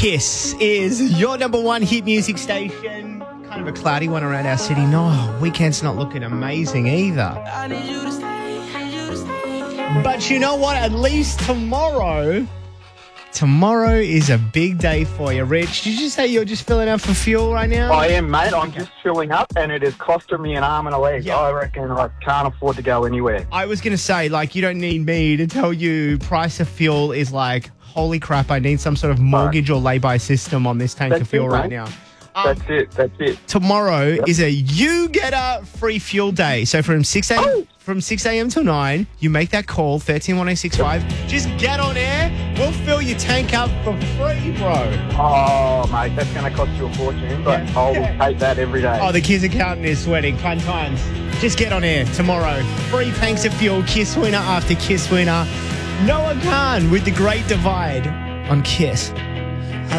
Kiss is your number one hit music station. Kind of a cloudy one around our city. No, weekend's not looking amazing either. But you know what? At least tomorrow is a big day for you. Rich, did you say you're just filling up for fuel right now? I am, mate. I'm just filling up, and it is costing me an arm and a leg. Yeah. I reckon I can't afford to go anywhere. I was going to say, you don't need me to tell you price of fuel is holy crap, I need some sort of mortgage or lay-by system on this tank of fuel right now. That's it. Tomorrow is a You Get a Free Fuel Day. So from 6 a.m. till 9, you make that call, 131065. Just get on air. We'll fill your tank up for free, bro. Oh, mate, that's going to cost you a fortune, but I'll take that every day. Oh, the Kiss accountant is sweating. Fun times. Just get on air tomorrow. Free tanks of fuel, Kiss winner after Kiss winner. Noah Khan with The Great Divide on Kiss.